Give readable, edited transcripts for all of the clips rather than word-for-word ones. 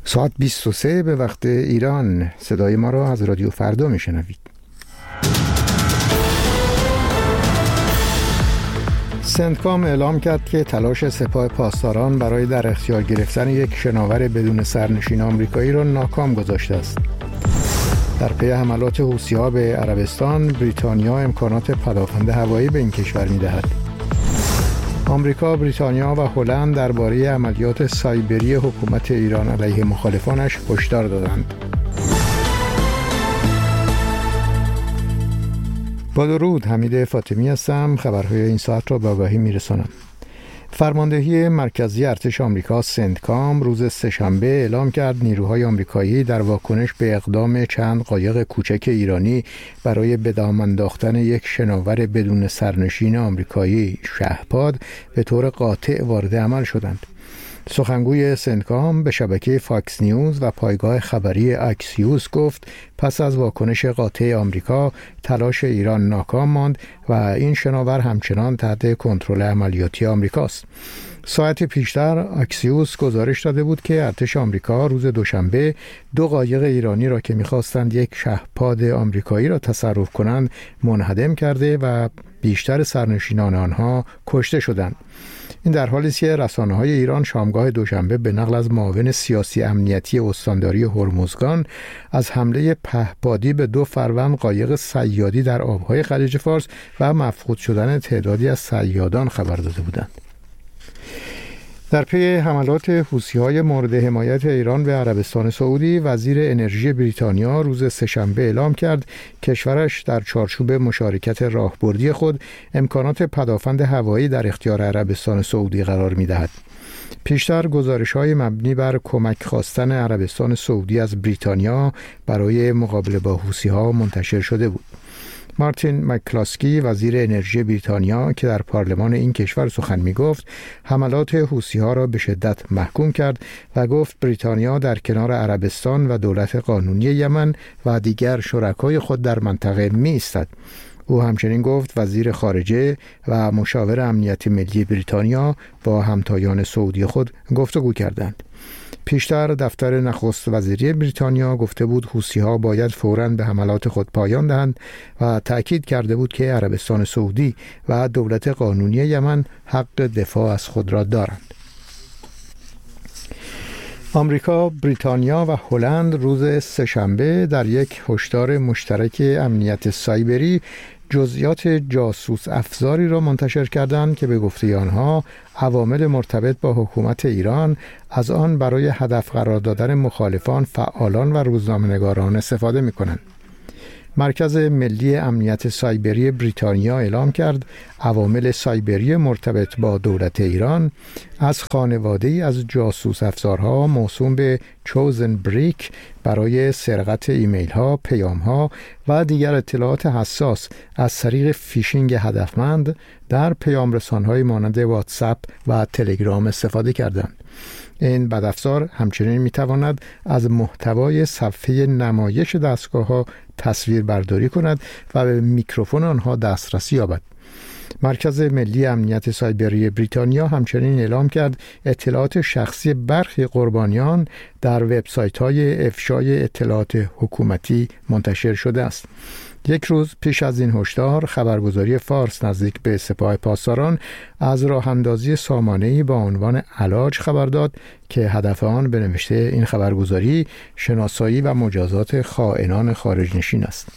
ساعت 23 به وقت ایران. صدای ما را از رادیو فردا میشنوید. سنتکام اعلام کرد که تلاش سپاه پاسداران برای در اختیار گرفتن یک شناور بدون سرنشین آمریکایی را ناکام گذاشته است. در پی حملات حوثی‌ها به عربستان، بریتانیا امکانات پدافند هوایی به این کشور می‌دهد. آمریکا، بریتانیا و هلند درباره عملیات سایبری حکومت ایران علیه مخالفانش هشدار دادند. با درود، حمید فاطمی هستم. خبرهای این ساعت را به آگاهی می‌رسانم. فرماندهی مرکزی ارتش آمریکا سنتکام روز سه‌شنبه اعلام کرد نیروهای آمریکایی در واکنش به اقدام چند قایق کوچک ایرانی برای به دام انداختن یک شناور بدون سرنشین آمریکایی شهپاد به طور قاطع وارد عمل شدند. سخنگوی سنتکام به شبکه فاکس نیوز و پایگاه خبری اکسیوس گفت پس از واکنش قاطع آمریکا تلاش ایران ناکام ماند و این شناور همچنان تحت کنترل عملیاتی آمریکاست. ساعت پیشتر اکسیوس گزارش داده بود که ارتش آمریکا روز دوشنبه 2 قایق ایرانی را که می‌خواستند یک شهپاد آمریکایی را تصرف کنند منهدم کرده و بیشتر سرنشینان آنها کشته شدند. این در حالی است که رسانه‌های ایران شامگاه دوشنبه به نقل از معاون سیاسی امنیتی استانداری هرمزگان از حمله پهپادی به 2 فروند قایق صیادی در آبهای خلیج فارس و مفقود شدن تعدادی از صیادان خبر داده بودند. در پی حملات حوثی‌های مورد حمایت ایران به عربستان سعودی، وزیر انرژی بریتانیا روز سه‌شنبه اعلام کرد کشورش در چارچوب مشارکت راهبردی خود امکانات پدافند هوایی در اختیار عربستان سعودی قرار می‌دهد. پیشتر گزارش‌های مبنی بر کمک خواستن عربستان سعودی از بریتانیا برای مقابله با حوثی‌ها منتشر شده بود. مارتین مکلاسکی وزیر انرژی بریتانیا که در پارلمان این کشور سخن می‌گفت، حملات حوثی‌ها را به شدت محکوم کرد و گفت بریتانیا در کنار عربستان و دولت قانونی یمن و دیگر شرکای خود در منطقه می‌ایستد. او همچنین گفت وزیر خارجه و مشاور امنیت ملی بریتانیا با همتایان سعودی خود گفتگو کردند. پیشتر دفتر نخست وزیری بریتانیا گفته بود حوثی‌ها باید فوراً به حملات خود پایان دهند و تأکید کرده بود که عربستان سعودی و دولت قانونی یمن حق دفاع از خود را دارند. آمریکا، بریتانیا و هلند روز سه‌شنبه در یک هشدار مشترک امنیت سایبری جزئیات جاسوس افزاری را منتشر کردند که به گفته آنها عوامل مرتبط با حکومت ایران از آن برای هدف قرار دادن مخالفان، فعالان و روزنامه‌نگاران استفاده می‌کنند. مرکز ملی امنیت سایبری بریتانیا اعلام کرد عوامل سایبری مرتبط با دولت ایران از خانواده‌ای از جاسوس افزارها موسوم به چوزن بریک برای سرقت ایمیل ها، پیام ها و دیگر اطلاعات حساس از طریق فیشینگ هدفمند در پیام رسان‌های مانند واتساپ و تلگرام استفاده کردند. این بدافزار همچنین میتواند از محتوای صفحه نمایش دستگاه‌ها تصویر برداری کند و به میکروفون آنها دسترسی یابد. مرکز ملی امنیت سایبری بریتانیا همچنین اعلام کرد اطلاعات شخصی برخی قربانیان در وبسایت‌های افشای اطلاعات حکومتی منتشر شده است. یک روز پیش از این هشدار، خبرگزاری فارس نزدیک به سپاه پاسداران از راه‌اندازی سامانه‌ای با عنوان علاج خبر داد که هدف آن به نوشته این خبرگزاری شناسایی و مجازات خائنان خارجنشین است.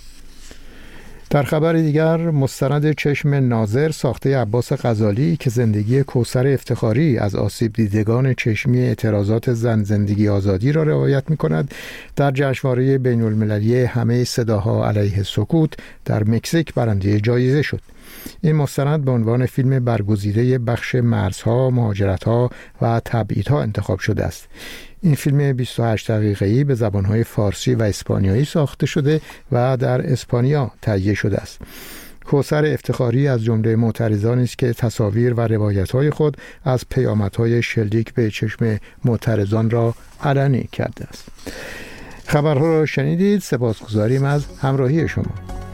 در خبر دیگر، مستند چشم ناظر ساخته عباس غزالی که زندگی کوثر افتخاری از آسیب دیدگان چشمی اعتراضات زن زندگی آزادی را روایت می‌کند، در جشنواره بین‌المللی همه صداها علیه سکوت در مکزیک برنده جایزه شد. این مستند به عنوان فیلم برگزیده بخش مرزها، مهاجرت‌ها و تبعیدها انتخاب شده است. این فیلم 28 دقیقه‌ای به زبان‌های فارسی و اسپانیایی ساخته شده و در اسپانیا تهیه شده است. کوثر افتخاری از جمله معترضانی است که تصاویر و روایت‌های خود از پیامدهای شلیک به چشم معترضان را علنی کرده است. خبرها را شنیدید. سپاسگزاریم از همراهی شما.